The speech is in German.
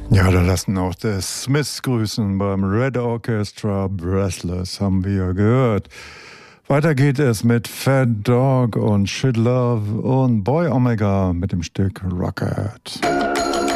Ja, da lassen auch der Smiths grüßen beim Red Orchestra. Breathless haben wir gehört. Weiter geht es mit Fat Dog und Shit Love und Boy Omega mit dem Stück Rocket.